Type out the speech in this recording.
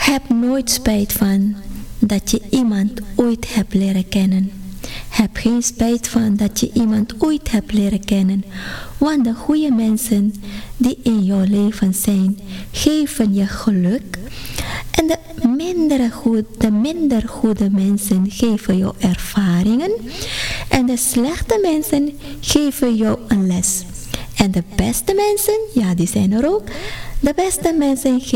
Heb nooit spijt van dat je iemand ooit hebt leren kennen. Heb geen spijt van dat je iemand ooit hebt leren kennen. Want de goede mensen die in jouw leven zijn, geven je geluk. En de minder goede mensen geven jou ervaringen. En de slechte mensen geven jou een les. En de beste mensen, ja, die zijn er ook. De beste mensen